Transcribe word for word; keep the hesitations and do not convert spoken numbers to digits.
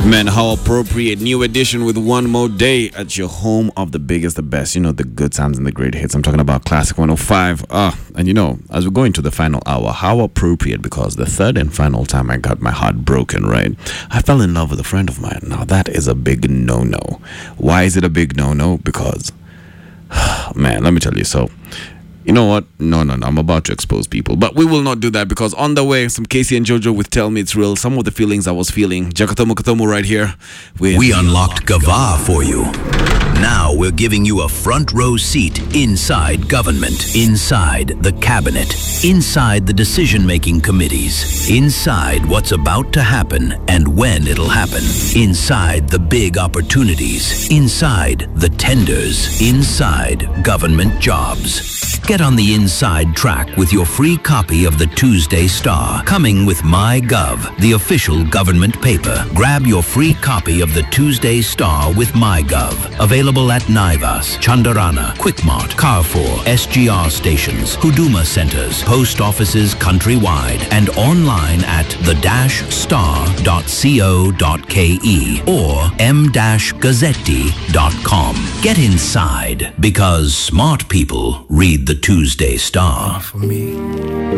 Man, how appropriate. New edition with one more day at your home of the biggest, the best. You know, the good times and the great hits. I'm talking about Classic one oh five. Ah, and you know, as we go into the final hour, how appropriate, because the third and final time I got my heart broken, right? I fell in love with a friend of mine. Now, that is a big no-no. Why is it a big no-no? Because, man, let me tell you, so... You know what? No, no, no. I'm about to expose people. But we will not do that, because on the way, some Casey and Jojo with Tell Me It's Real. Some of the feelings I was feeling. Jakatomo Katomo right here. With we unlocked Gava for you. Now we're giving you a front row seat inside government, inside the cabinet, inside the decision-making committees, inside what's about to happen and when it'll happen, inside the big opportunities, inside the tenders, inside government jobs. Get on the inside track with your free copy of the Tuesday Star, coming with MyGov, the official government paper. Grab your free copy of the Tuesday Star with MyGov. Available at Naivas, Chandarana, Quickmart, Carrefour, S G R stations, Huduma centers, post offices countrywide, and online at the dash star dot co dot ke or m dash gazzetti dot com. Get inside, because smart people read the Tuesday Star. For me.